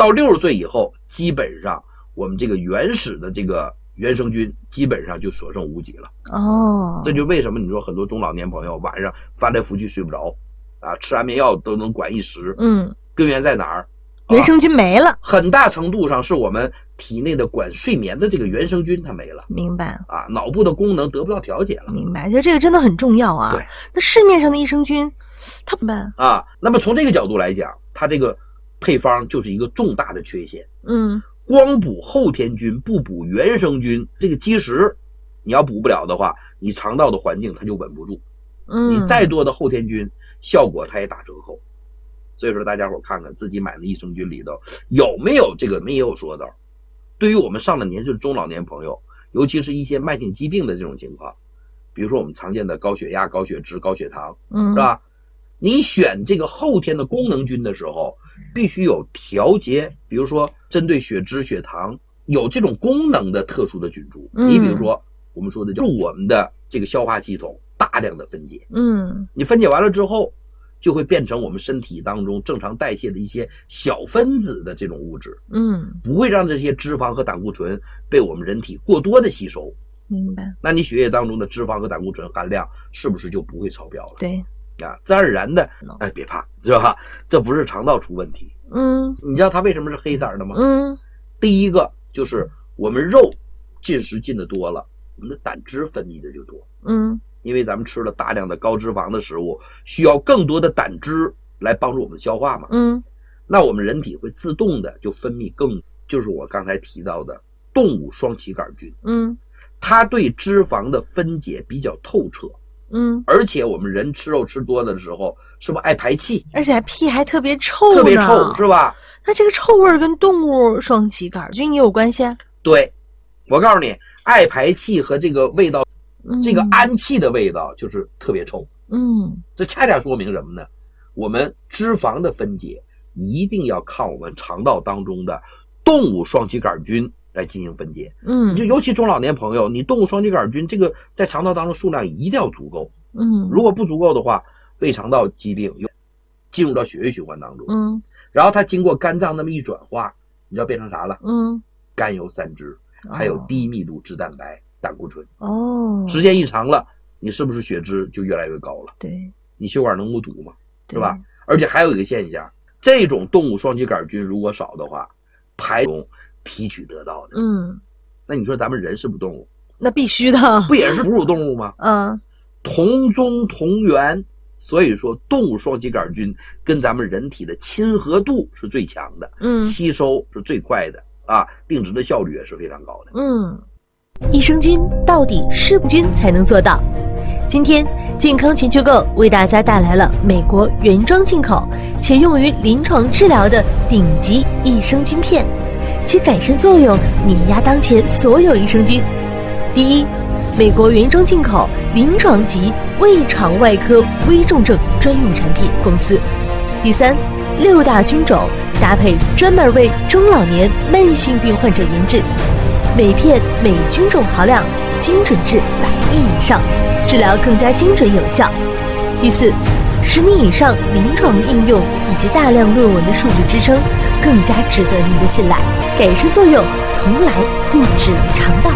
到60岁以后，基本上我们这个原始的这个原生菌基本上就所剩无几了。这就为什么你说很多中老年朋友晚上翻来覆去睡不着啊，吃安眠药都能管一时。根源在哪儿？ 原生菌没了， 很大程度上是我们体内的管睡眠的这个原生菌它没了。 明白啊，脑部的功能得不到调节了。 明白，就这个真的很重要啊。 对， 那市面上的益生菌它怎么办啊？那么从这个角度来讲，它这个配方就是一个重大的缺陷。光补后天菌不补原生菌，这个基石你要补不了的话，你肠道的环境它就稳不住。你再多的后天菌效果它也打折扣。所以说大家伙看看自己买的益生菌里头有没有这个没有说到。对于我们上了年就是中老年朋友，尤其是一些慢性疾病的这种情况，比如说我们常见的高血压、高血脂、高血糖，是吧？你选这个后天的功能菌的时候，必须有调节，比如说针对血脂、血糖有这种功能的特殊的菌株。你比如说我们说的就是我们的这个消化系统大量的分解，你分解完了之后，就会变成我们身体当中正常代谢的一些小分子的这种物质，不会让这些脂肪和胆固醇被我们人体过多的吸收。 明白。那你血液当中的脂肪和胆固醇含量是不是就不会超标了？ 对啊，自然而然的，别怕，是吧？这不是肠道出问题。你知道它为什么是黑色的吗？第一个就是我们肉进食进的多了，我们的胆汁分泌的就多。因为咱们吃了大量的高脂肪的食物，需要更多的胆汁来帮助我们消化嘛。那我们人体会自动的就分泌就是我刚才提到的动物双歧杆菌。它对脂肪的分解比较透彻。而且我们人吃肉吃多了的时候，是不是爱排气？ 而且屁还特别臭呢。 特别臭，是吧？ 那这个臭味跟动物双歧杆菌也有关系啊？ 对，我告诉你，爱排气和这个味道，这个氨气的味道就是特别臭。这恰恰说明什么呢？我们脂肪的分解一定要靠我们肠道当中的动物双歧杆菌来进行分解。就尤其中老年朋友，你动物双歧杆菌这个在肠道当中数量一定要足够。如果不足够的话，胃肠道疾病进入到血液循环当中。然后它经过肝脏那么一转化，你知道变成啥了？甘油三酯，还有低密度脂蛋白、胆固醇。时间一长了，你是不是血脂就越来越高了？ 对， 你血管能不堵吗？是吧？而且还有一个现象，这种动物双歧杆菌如果少的话，排中提取得到的。那你说咱们人是不是动物？ 那必须的， 不也是哺乳动物吗？同宗同源，所以说动物双歧杆菌跟咱们人体的亲和度是最强的，吸收是最快的啊，定植的效率也是非常高的。 益生菌到底是不菌才能做到？今天健康全球购为大家带来了美国原装进口且用于临床治疗的顶级益生菌片，其改善作用碾压当前所有益生菌。第一，美国原装进口临床级胃肠外科危重症专用产品公司。第三，6大菌种搭配专门为中老年慢性病患者研制，每片每菌种含量精准至100亿以上，治疗更加精准有效。第四，10年以上临床应用以及大量论文的数据支撑，更加值得您的信赖，改善作用从来不止于肠道。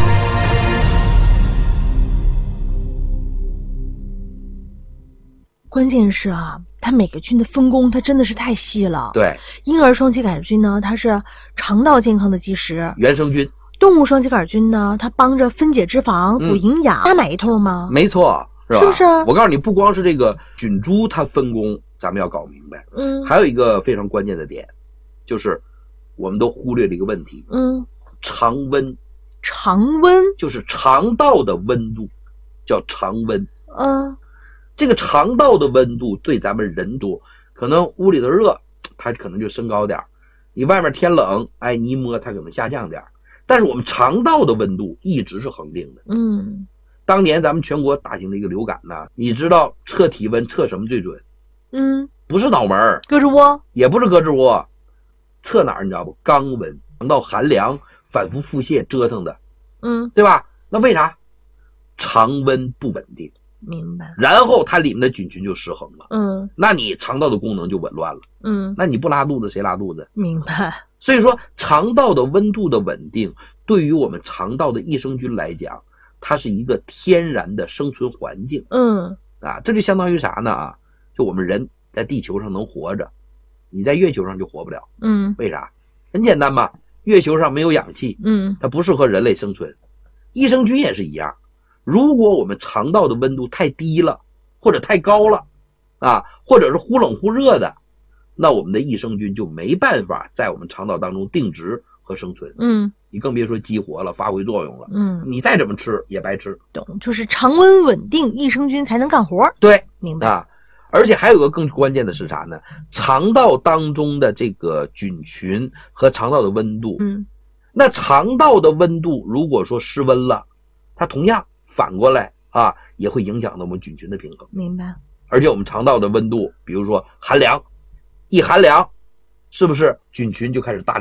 关键是啊，它每个菌的分工它真的是太细了。 对， 婴儿双歧杆菌呢，它是肠道健康的基石， 原生菌。 动物双歧杆菌呢，它帮着分解脂肪、补营养。大买一通吗？ 没错，是吧？ 是不是？ 我告诉你，不光是这个菌株它分工，咱们要搞明白。还有一个非常关键的点，就是我们都忽略了一个问题。常温。 常温就是肠道的温度，叫常温。这个肠道的温度对咱们人多，可能屋里头热，它可能就升高点，你外面天冷，你一摸它可能下降点，但是我们肠道的温度一直是恒定的。当年咱们全国大型的一个流感呢，你知道测体温测什么最准？不是脑门， 胳肢窝， 也不是胳肢窝，测哪儿你知道不？肛温，肠道寒凉，反复腹泻折腾的，对吧？那为啥？常温不稳定。 明白。 然后它里面的菌群就失衡了。那你肠道的功能就紊乱了。那你不拉肚子谁拉肚子？ 明白。 所以说肠道的温度的稳定对于我们肠道的益生菌来讲，它是一个天然的生存环境。这就相当于啥呢？就我们人在地球上能活着，你在月球上就活不了。为啥？很简单嘛，月球上没有氧气，它不适合人类生存。益生菌也是一样，如果我们肠道的温度太低了，或者太高了，或者是忽冷忽热的，那我们的益生菌就没办法在我们肠道当中定植和生存。你更别说激活了，发挥作用了。你再怎么吃也白吃。 懂，就是常温稳定，益生菌才能干活。 对， 明白。 而且还有个更关键的是啥呢？肠道当中的这个菌群和肠道的温度。那肠道的温度如果说失温了，它同样反过来也会影响到我们菌群的平衡。 明白。 而且我们肠道的温度，比如说寒凉，一寒凉，是不是菌群就开始大